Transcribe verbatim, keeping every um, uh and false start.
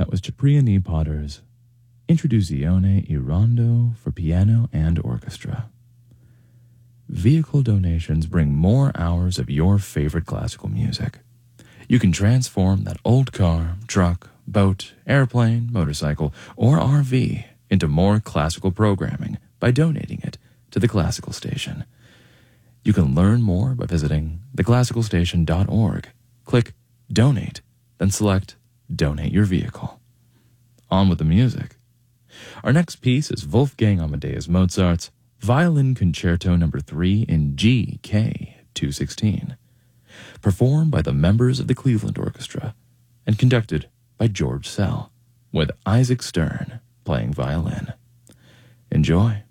That was Cipriani Potter's Introduzione e Rondo for piano and orchestra. Vehicle donations bring more hours of your favorite classical music. You can transform that old car, truck, boat, airplane, motorcycle, or R V into more classical programming by donating it to the Classical Station. You can learn more by visiting the classical station dot org. Click Donate, then select Donate Your Vehicle. On with the music. Our next piece is Wolfgang Amadeus Mozart's Violin Concerto Number three in G K two sixteen, performed by the members of the Cleveland Orchestra and conducted by George Szell, with Isaac Stern playing violin. Enjoy.